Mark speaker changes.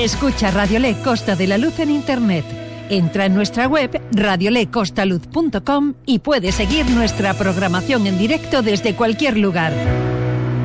Speaker 1: Escucha Radiolé Costa de la Luz en Internet. Entra en nuestra web radiolecostaluz.com y puedes seguir nuestra programación en directo desde cualquier lugar.